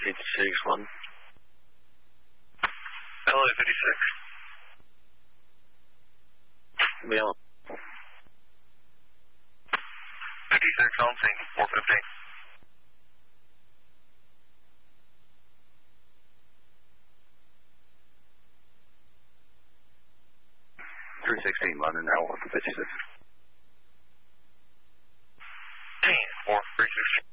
56-1. LA 56. Be on. 56 on scene, 415. London, now 1 for 56. 10-4, 360.